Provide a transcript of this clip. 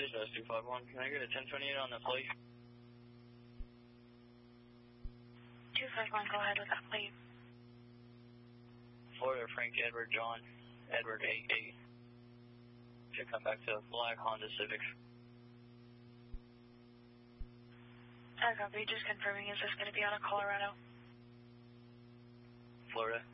This is 251. Can I get a 1020 on the plate? 251, go ahead with that plate. Florida, Frank Edward John, Edward 88. Should come back to a black Honda Civic. I copy, just confirming, is this going to be out of Colorado? Florida.